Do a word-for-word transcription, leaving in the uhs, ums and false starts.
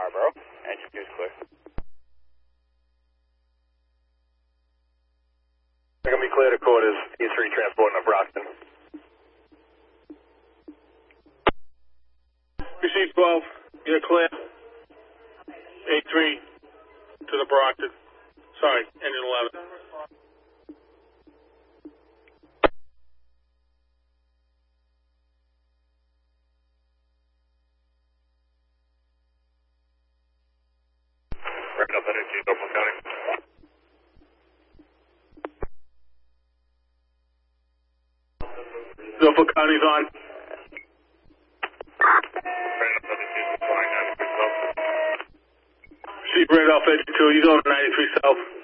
Marlboro. Engine two is clear. They're going to be clear to quarters, T three transporting to Brockton. Receive twelve, you're clear. A three to the Brockton. Sorry, engine eleven. Right up at eighteen, Norfolk County. Norfolk County's on. See Brad off eighty-two, you go to ninety-three South.